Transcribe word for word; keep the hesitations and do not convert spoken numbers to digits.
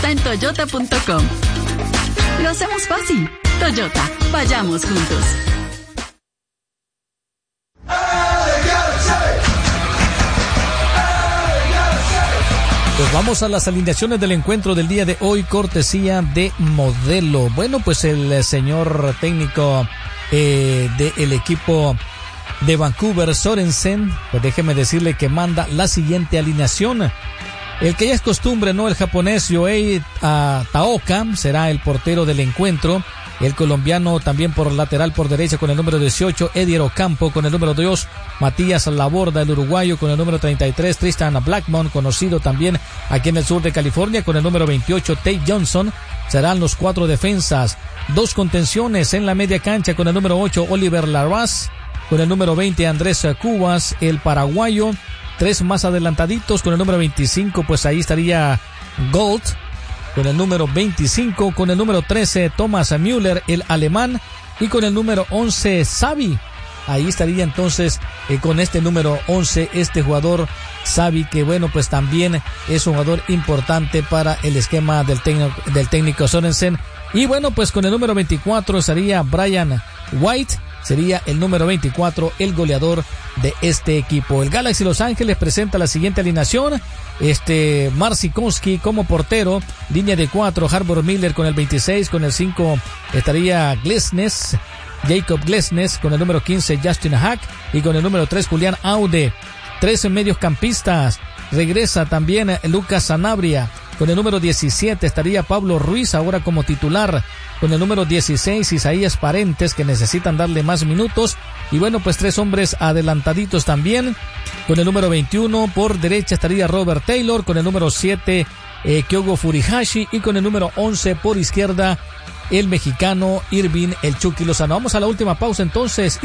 está en toyota punto com. Lo hacemos fácil. Toyota, vayamos juntos. Pues vamos a las alineaciones del encuentro del día de hoy, cortesía de Modelo. Bueno, pues el señor técnico eh, del equipo de Vancouver, Sorensen, pues déjeme decirle que manda la siguiente alineación. El que ya es costumbre, ¿no? El japonés Yohei uh, Taoka será el portero del encuentro. El colombiano también por lateral por derecha con el número dieciocho, Edier Ocampo con el número dos, Matías Laborda, el uruguayo con el número treinta y tres, Tristan Blackmon, conocido también aquí en el sur de California con el número veintiocho, Tate Johnson. Serán los cuatro defensas. Dos contenciones en la media cancha con el número ocho, Oliver Larraz, con el número veinte, Andrés Cubas, el paraguayo. Tres más adelantaditos con el número veinticinco, pues ahí estaría Gold. Con el número veinticinco, con el número trece, Thomas Müller, el alemán, y con el número once, Xavi. Ahí estaría entonces eh, con este número once, este jugador Xavi, que bueno, pues también es un jugador importante para el esquema del técnico, del técnico Sorensen. Y bueno, pues con el número veinticuatro estaría Brian White, sería el número veinticuatro, el goleador de este equipo. El Galaxy Los Ángeles presenta la siguiente alineación. Este, Marcinkowski como portero, línea de cuatro, Harbour Miller con el veintiséis, con el cinco estaría Glesnes, Jacob Glesnes, con el número quince, Justin Hack, y con el número tres, Julián Aude. Trece mediocampistas, regresa también Lucas Sanabria. Con el número diecisiete estaría Pablo Ruiz, ahora como titular. Con el número dieciséis, Isaías Parentes, que necesitan darle más minutos. Y bueno, pues tres hombres adelantaditos también. Con el número veintiuno, por derecha estaría Robert Taylor. Con el número siete, eh, Kyogo Furihashi. Y con el número once, por izquierda, el mexicano Irving El Chucky Lozano. Vamos a la última pausa entonces.